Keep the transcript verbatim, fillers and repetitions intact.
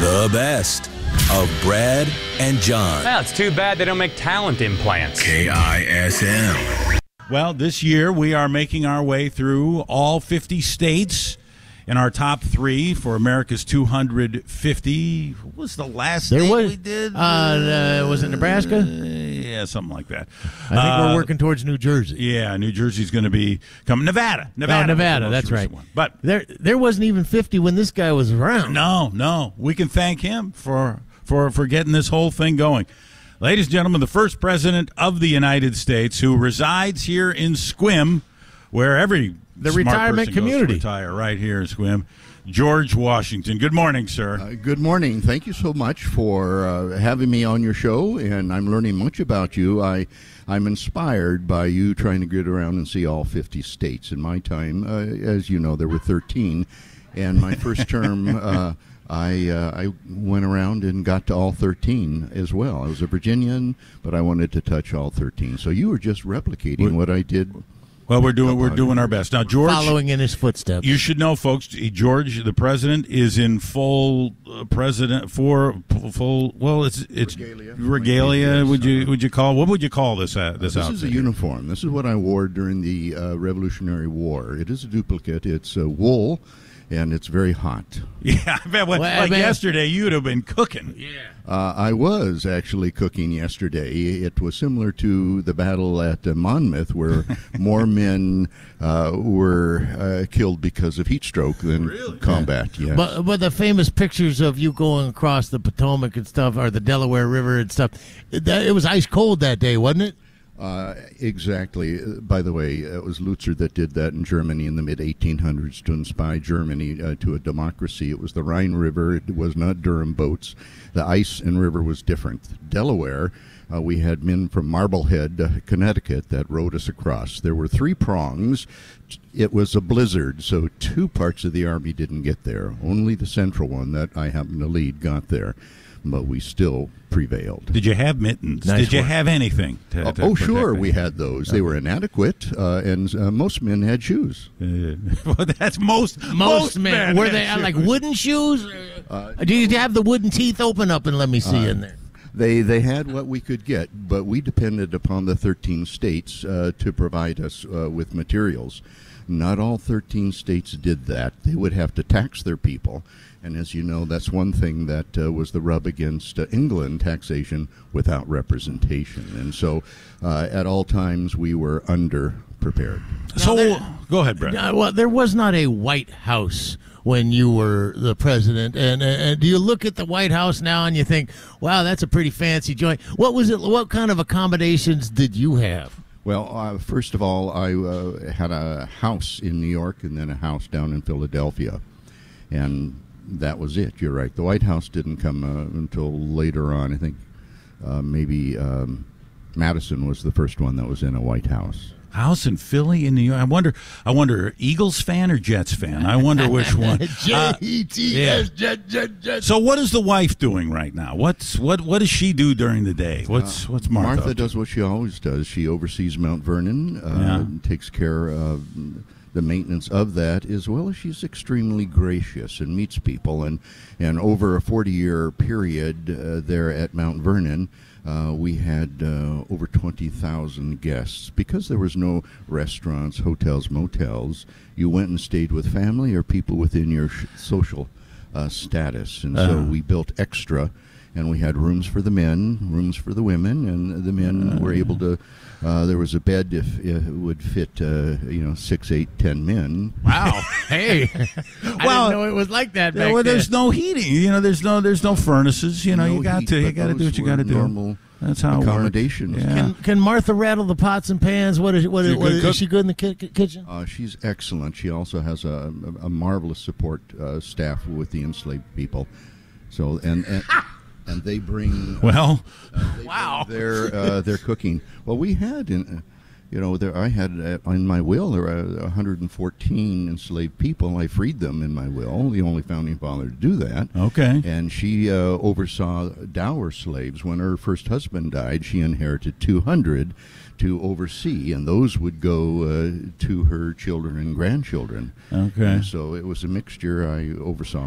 The best of Brad and John. Well, it's too bad they don't make talent implants. K I S M. Well, this year we are making our way through all fifty states in our top three for America's two hundred fifty. What was the last There state was, we did? Uh, uh, was it Nebraska? Uh, yeah, something like that. I think uh, we're working towards New Jersey. Yeah, New Jersey's going to be coming. Nevada. Nevada. Oh, Nevada, was the most that's right. recent one. But There there wasn't even fifty when this guy was around. no, no. We can thank him for, for, for getting this whole thing going. Ladies and gentlemen, the first president of the United States who resides here in Sequim, where every The smart retirement person community. goes to retire, right here in Sequim. George Washington. Good morning, sir. Uh, good morning. Thank you so much for uh, having me on your show, and I'm learning much about you. I, I'm inspired by you trying to get around and see all fifty states. In my time, uh, as you know, there were thirteen, and my first term, uh, I uh, I went around and got to all thirteen as well. I was a Virginian, but I wanted to touch all thirteen. So you were just replicating what I did. Well, we're doing we're doing our best. Now, George, Following in his footsteps. you should know, folks, George, the president, is in full uh, president for full. Well, it's it's Regalia. regalia. Would you would you call what would you call this uh, this This outfit? is a uniform. This is what I wore during the uh, Revolutionary War. It is a duplicate. It's uh, wool, and it's very hot. Yeah, I bet, well, Well, like man. yesterday, you'd have been cooking. Yeah. Uh, I was actually cooking yesterday. It was similar to the battle at uh, Monmouth, where more men uh, were uh, killed because of heat stroke than Really? combat. Yes. But but the famous pictures of you going across the Potomac and stuff, or the Delaware River and stuff, that, it was ice cold that day, wasn't it? Uh, exactly. Uh, By the way, it was Lutzer that did that in Germany in the mid eighteen hundreds to inspire Germany uh, to a democracy. It was the Rhine River. It was not Durham boats. The ice and river was different. Delaware, uh, we had men from Marblehead, uh, Connecticut, that rowed us across. There were three prongs. It was a blizzard, so two parts of the Army didn't get there. Only the central one that I happened to lead got there. But we still prevailed. Did you have mittens? Nice Did you work. have anything? To, Uh, to oh, protect sure, me? we had those. They were inadequate, uh, and uh, most men had shoes. Uh, well, that's most Most men. Were they had uh, like shoes. wooden shoes? Uh, Did you have the wooden teeth open up and let me see in there? They they had what we could get, but we depended upon the thirteen states uh, to provide us uh, with materials. Not all thirteen states did that. They would have to tax their people. And as you know, that's one thing that uh, was the rub against uh, England, taxation without representation. And so uh, at all times we were underprepared. So there- go ahead, Brett. Uh, well, there was not a White House when you were the president, and, and, and do you look at the White House now and you think, wow, that's a pretty fancy joint? What was it? What kind of accommodations did you have? Well, uh, first of all, I uh, had a house in New York and then a house down in Philadelphia. And that was it. You're right. The White House didn't come uh, until later on. I think uh, maybe um, Madison was the first one that was in a White House. House in Philly in New York. I wonder. I wonder. Eagles fan or Jets fan? I wonder which one. Uh, J E T S, Jet, Jet, Jet. so, what is the wife doing right now? What's what? What does she do during the day? What's what's Martha? Martha up to? does what she always does. She oversees Mount Vernon, uh, Yeah. takes care of the maintenance of that, as well as she's extremely gracious and meets people. And, and over a forty-year period uh, there at Mount Vernon, uh, we had uh, over twenty thousand guests. Because there was no restaurants, hotels, motels, you went and stayed with family or people within your sh- social uh, status. And so Uh-huh. we built extra. And we had rooms for the men, rooms for the women, and the men were able to. Uh, there was a bed if it would fit, uh, you know, six, eight, ten men. Wow. Hey. I Well, didn't know it was like that back Yeah, well, then. there's no heating. You know, there's no there's no furnaces. You know, No you got heat, to you but got to do those what you were got to do. normal That's how it works. accommodations. Yeah. Can, can Martha rattle the pots and pans? What is what She is, a what good is, cook? is she good in the ki- ki- kitchen? Uh, she's excellent. She also has a, a, a marvelous support uh, staff with the enslaved people. So and and, and they bring Well, uh, they Wow. bring their uh, their cooking. Well, we had in. Uh, You know, there I had uh, in my will there were one hundred fourteen enslaved people. I freed them in my will, the only founding father to do that. okay. And she uh, oversaw dower slaves. When her first husband died, she inherited two hundred to oversee, and those would go uh, to her children and grandchildren. Okay. And so it was a mixture. I oversaw